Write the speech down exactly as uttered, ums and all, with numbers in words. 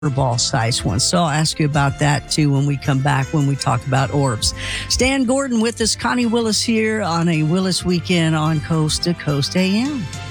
ball size ones. So I'll ask you about that too when we come back, when we talk about orbs. Stan Gordon with us, Connie Willis here on a Willis weekend on Coast to Coast A M.